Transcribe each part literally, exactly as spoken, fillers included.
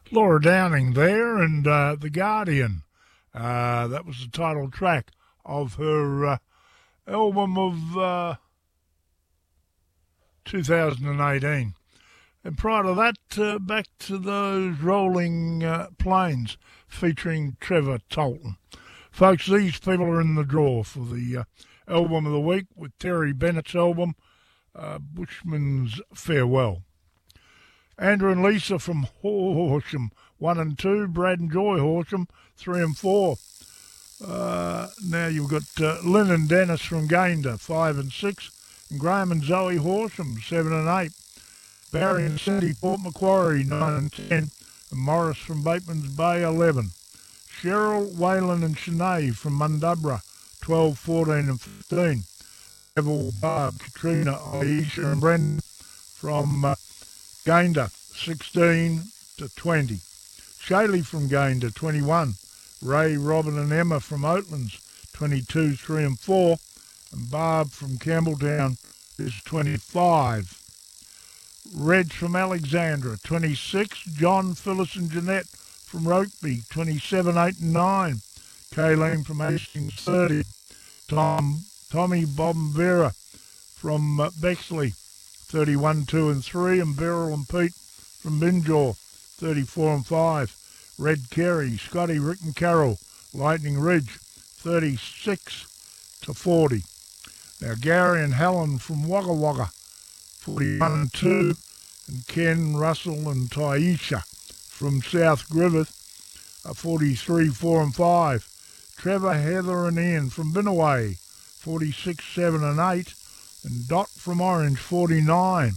Laura Downing there, and uh, The Guardian. Uh, that was the title track of her uh, album of uh, two thousand eighteen. And prior to that, uh, back to those Rolling uh, Plains featuring Trevor Tolton. Folks, these people are in the draw for the uh, album of the week with Terry Bennett's album, uh, Bushman's Farewell. Andrew and Lisa from Horsham, one and two. Brad and Joy Horsham, three and four. Uh, now you've got uh, Lynn and Dennis from Gayndah, five and six. And Graham and Zoe Horsham, seven and eight. Barry and Cindy Port Macquarie, nine and ten. And Morris from Bateman's Bay, eleven. Cheryl, Waylon and Shanae from Mundubra, twelve, fourteen and fifteen. Neville, Barb, Katrina, Aisha and Brendan from uh, Gayndah, sixteen to twenty. Shaylee from Gayndah, twenty-one. Ray, Robin and Emma from Oatlands, twenty-two, three and four. And Barb from Campbelltown is twenty-five. Reg from Alexandra, twenty-six. John, Phyllis and Jeanette from Rokeby, twenty-seven, eight and nine. Kayleen from Hastings, thirty. Tom, Tommy, Bob and Vera from uh, Bexley, thirty-one, two and three. And Beryl and Pete from Binjaw, thirty-four and five. Red Carey, Scotty, Rick and Carol, Lightning Ridge, thirty-six to forty. Now Gary and Helen from Wagga Wagga, forty-one and two. And Ken, Russell and Taisha from South Griffith, uh, forty-three, four and five. Trevor, Heather and Ian from Binnaway, forty-six, seven and eight. And Dot from Orange, forty-nine.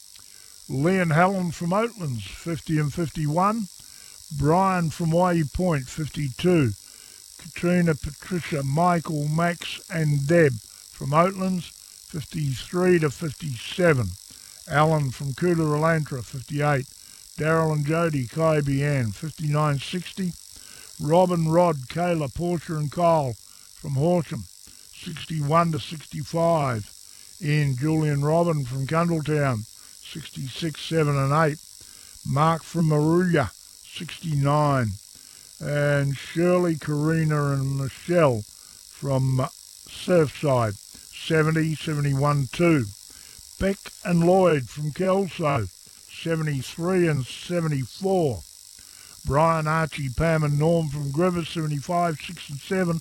Lee and Helen from Oatlands, fifty and fifty-one. Brian from Wye Point, fifty-two. Katrina, Patricia, Michael, Max and Deb from Oatlands, fifty-three to fifty-seven. Alan from Coolangatta, fifty-eight. Daryl and Jody, Kaibi Ann, fifty-nine sixty. Robin, Rod, Kayla, Portia and Kyle from Horsham, sixty-one to sixty-five. Ian, Julian, Robin from Cundletown, sixty-six, seven and eight. Mark from Maruya, sixty-nine. And Shirley, Karina and Michelle from Surfside, seventy, seventy-one, two. Beck and Lloyd from Kelso, seventy-three and seventy-four. Brian, Archie, Pam and Norm from Griffith, seventy-five, six and seven.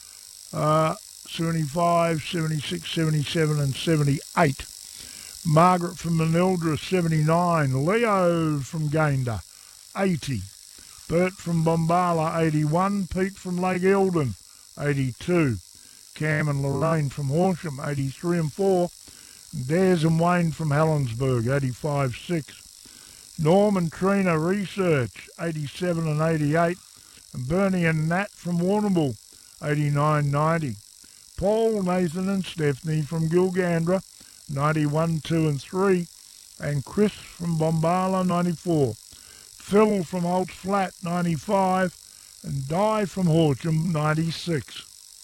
Uh, seventy-five, seventy-six, seventy-seven and seventy-eight. Margaret from Manildra, seventy-nine. Leo from Gayndah, eighty. Bert from Bombala, eighty-one. Pete from Lake Eldon, eighty-two. Cam and Lorraine from Horsham, eighty-three and four. Des and Wayne from Helensburgh, eighty-five, six. Norm and Trina Research, eighty-seven and eighty-eight. And Bernie and Nat from Warrnambool, eighty-nine, ninety. Paul, Nathan and Stephanie from Gilgandra, ninety-one, two and three. And Chris from Bombala, ninety-four. Phil from Holt's Flat, ninety-five. And Di from Horsham, ninety-six.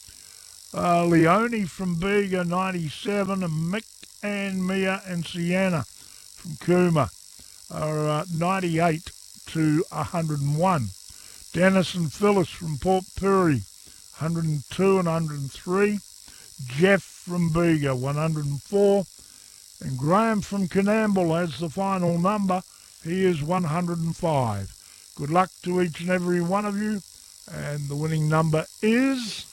Uh, Leonie from Bega, ninety-seven. And Mick and Mia and Sienna from Cooma are uh, ninety-eight to one hundred and one. Dennis and Phyllis from Port Pirie, one hundred and two and one hundred and three. Jeff from Bega, one hundred and four. And Graham from Canamble has the final number. He is one hundred and five. Good luck to each and every one of you. And the winning number is...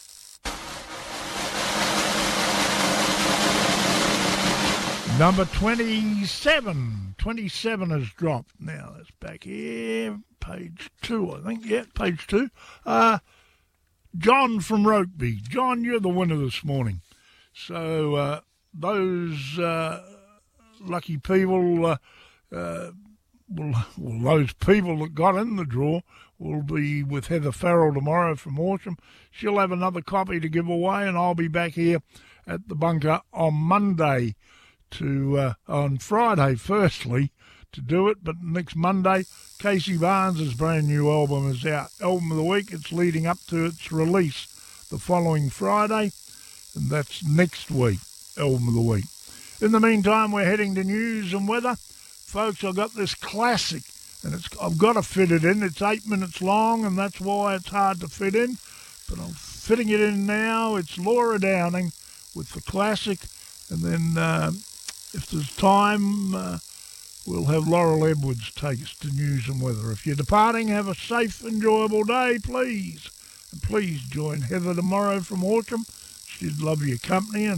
number twenty-seven. twenty-seven has dropped. Now, that's back here. Page two, I think. Yeah, page two. Uh, John from Rokeby. John, you're the winner this morning. So, uh, those uh, lucky people, uh, uh, well, well, those people that got in the draw will be with Heather Farrell tomorrow from Horsham. She'll have another copy to give away, and I'll be back here at the bunker on Monday. To uh, on Friday, firstly, to do it, but next Monday, Casey Barnes' brand new album is out. Album of the week, it's leading up to its release the following Friday, and that's next week, album of the week. In the meantime, we're heading to news and weather. Folks, I've got this classic and it's I've got to fit it in. It's eight minutes long, and that's why it's hard to fit in. But I'm fitting it in now. It's Laura Downing with the classic, and then uh, if there's time, uh, we'll have Laurel Edwards take us to news and weather. If you're departing, have a safe, enjoyable day, please. And please join Heather tomorrow from Horsham. She'd love your company. And